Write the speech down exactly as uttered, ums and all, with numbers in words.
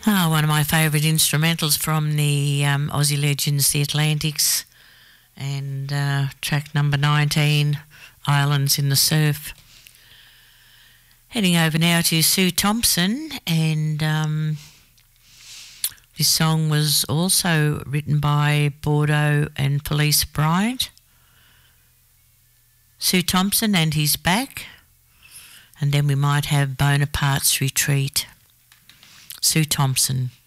Oh, one of my favourite instrumentals from the um, Aussie Legends, the Atlantics, and uh, track number nineteen, Islands in the Surf. Heading over now to Sue Thompson, and um, this song was also written by Bordeaux and Felice Bryant. Sue Thompson and He's Back, and then we might have Bonaparte's Retreat. Sue Thompson.